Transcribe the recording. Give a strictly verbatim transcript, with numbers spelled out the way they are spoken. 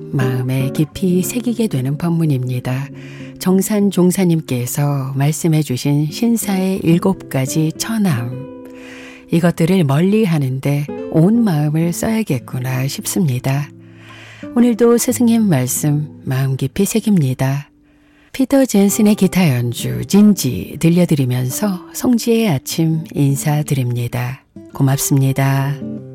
마음에 깊이 새기게 되는 법문입니다. 정산 종사님께서 말씀해 주신 신사의 일곱 가지 처남, 이것들을 멀리 하는데 온 마음을 써야겠구나 싶습니다. 오늘도 스승님 말씀 마음 깊이 새깁니다. 피터 젠슨의 기타 연주 진지 들려드리면서 성지의 아침 인사드립니다. 고맙습니다.